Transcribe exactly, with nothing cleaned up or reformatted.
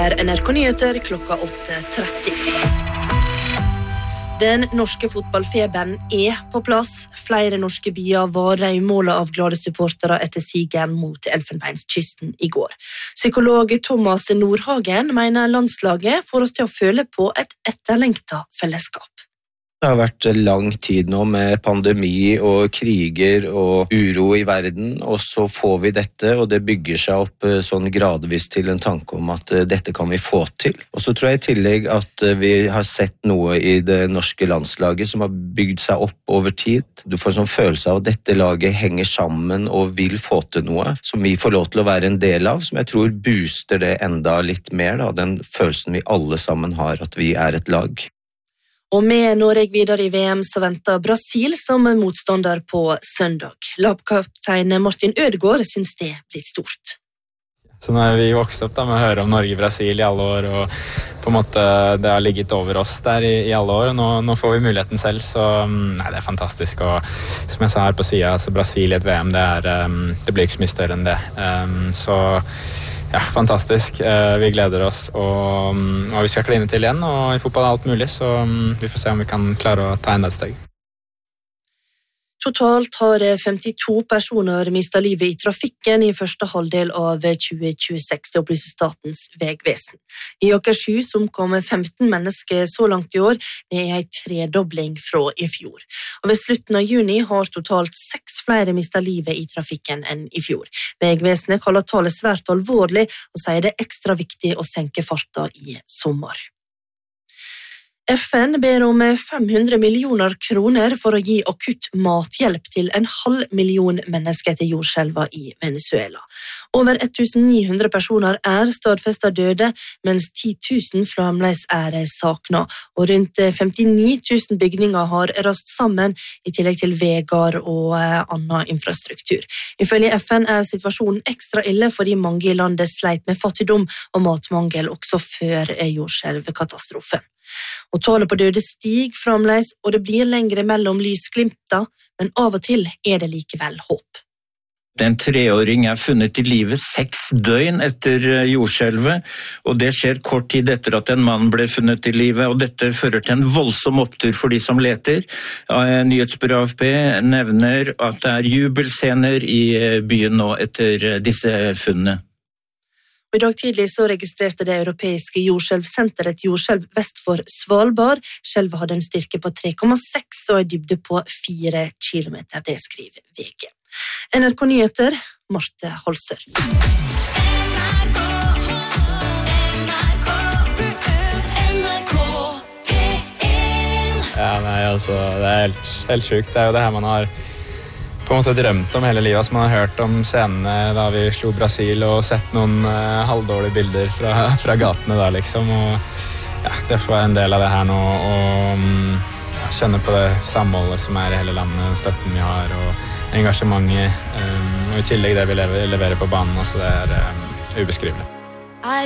er N R K Nyheter klokka åtte tretti. Den norske fotballfeberen er på plass. Flere norske byer var i målet av glade supportere etter sigeren mot Elfenbenskysten i går. Psykolog Thomas Nordhagen mener landslaget får oss til å føle på et etterlengtet fellesskap. Det har vært lang tid nå med pandemi og kriger og uro i verden, og så får vi dette, og det bygger seg opp sånn gradvis til en tanke om at dette kan vi få til. Og så tror jeg i tillegg at vi har sett noe i det norske landslaget som har bygd seg opp over tid. Du får en sånn følelse av at dette laget henger sammen og vil få til noe, som vi får lov til å være en del av, som jeg tror booster det enda litt mer, da, den følelsen vi alle sammen har at vi er et lag. Og med Norge videre i V M så venter Brasil som motstander på søndag. Lagkaptein Martin Ødegaard synes det blir stort. Så nå er vi vokst opp da, med å høre om Norge-Brasil i alle år, og på en måte det har ligget over oss der i, i alle år, og nå, nå får vi muligheten selv, så nei, det er fantastisk. Og som jeg sa her på siden, altså Brasil i et V M, det, er, det blir ikke så mye større enn det. Så ja, fantastisk. Vi gleder oss, og, og vi skal kline til igjen, og i fotball er alt mulig, så vi får se om vi kan klare å ta enda et steg. Totalt har femtito personer mistet livet i trafikken i første halvdel av tjue tjueseks, det opplyser Statens vegvesen. I Akershus omkom femten mennesker så langt i år, det er en tredobling fra i fjor. Og ved slutten av juni har totalt seks flere mistet livet i trafikken enn i fjor. Vegvesenet kaller tallet svært alvorlig og sier det er ekstra viktig å senke farta i sommer. F N ber om fem hundre millioner kroner for å gi akutt mathjelp til en halv million mennesker etter jordskjelvet i Venezuela. Over tusen ni hundre personer er stadfestet døde, mens ti tusen fremdeles er savnet, og rundt femtini tusen bygninger har rast sammen, i tillegg til veier og annen infrastruktur. Ifølge F N er situasjonen ekstra ille fordi mange i landet sleit med fattigdom og matmangel også før jordskjelvkatastrofen. Og tallet på døde stiger fremdeles, og det blir lengre mellom lysglimter, men av og til er det likevel håp. En treåring er funnet i live seks døgn etter jordskjelvet, og det skjer kort tid etter at en mann ble funnet i live, og dette fører til en voldsom opptur for de som leter. Nyhetsbyrået A F P nevner at det er jubelscener i byen nå etter disse funnene. Og I dag tidlig så registrerte det europeiske jordskjelvsenteret et jordskjelv vest for Svalbard. Skjelvet hadde en styrke på tre komma seks og en dybde på fire kilometer, det skriver V G. N R K Nyheter, Marte Holser. Ja, nei, altså, det er helt, helt sykt. Det er jo det her man har på en måte drømt om hele livet, som man har hørt om scenene da vi slo Brasil og sett noen uh, halvdårlige bilder fra, fra gatene da liksom, og ja, det får være en del av det her nå, og um, ja, kjenne på det samholdet som er i hele landet, støtten vi har, og engasjementet, um, og i tillegg det vi lever, leverer på banen, altså det er um, ubeskrivelig.